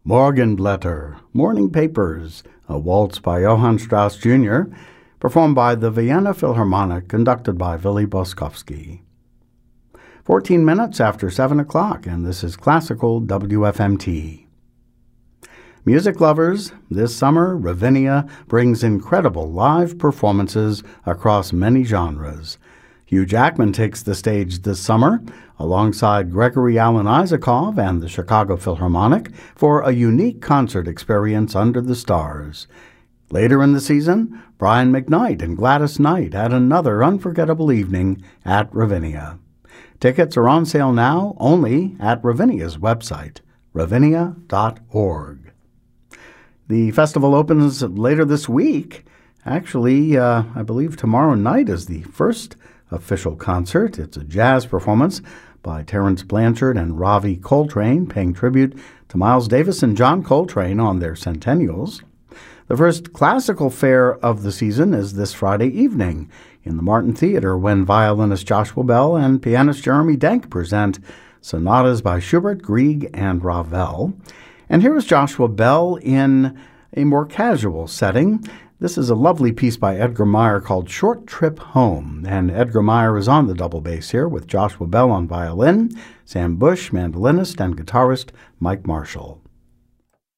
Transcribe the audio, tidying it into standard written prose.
Morgenblätter, Morning Papers, a waltz by Johann Strauss Jr., performed by the Vienna Philharmonic, conducted by Willy Boskowski. 14 minutes after 7 o'clock, and this is Classical WFMT. Music lovers, this summer, Ravinia brings incredible live performances across many genres. Hugh Jackman takes the stage this summer, alongside Gregory Alan Isakov and the Chicago Philharmonic, for a unique concert experience under the stars. Later in the season, Brian McKnight and Gladys Knight had another unforgettable evening at Ravinia. Tickets are on sale now only at Ravinia's website, ravinia.org. The festival opens later this week. Actually, I believe tomorrow night is the first official concert. It's a jazz performance by Terence Blanchard and Ravi Coltrane, paying tribute to Miles Davis and John Coltrane on their centennials. The first classical fare of the season is this Friday evening in the Martin Theater, when violinist Joshua Bell and pianist Jeremy Denk present sonatas by Schubert, Grieg, and Ravel. And here is Joshua Bell in a more casual setting. This is a lovely piece by Edgar Meyer called Short Trip Home, and Edgar Meyer is on the double bass here with Joshua Bell on violin, Sam Bush, mandolinist, and guitarist Mike Marshall.